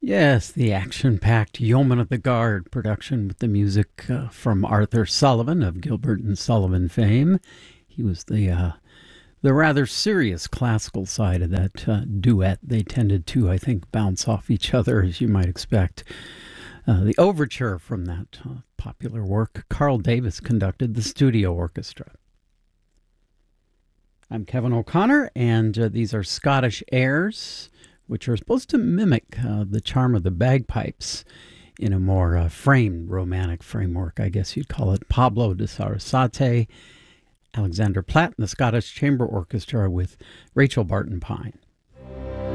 Yes, the action-packed Yeoman of the Guard production with the music from Arthur Sullivan of Gilbert and Sullivan fame. He was the rather serious classical side of that duet. They tended to, I think, bounce off each other, as you might expect. The overture from that popular work, Carl Davis conducted the studio orchestra. I'm Kevin O'Connor, and these are Scottish airs, which are supposed to mimic the charm of the bagpipes in a more framed romantic framework, I guess you'd call it. Pablo de Sarasate, Alexander Platt, and the Scottish Chamber Orchestra with Rachel Barton Pine.